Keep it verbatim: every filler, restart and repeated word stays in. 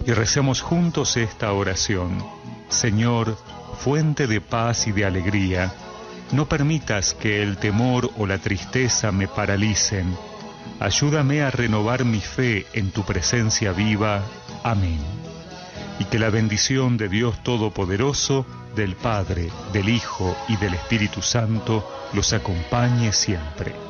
Y recemos juntos esta oración. Señor, fuente de paz y de alegría, no permitas que el temor o la tristeza me paralicen. Ayúdame a renovar mi fe en tu presencia viva. Amén. Y que la bendición de Dios Todopoderoso, del Padre, del Hijo y del Espíritu Santo los acompañe siempre.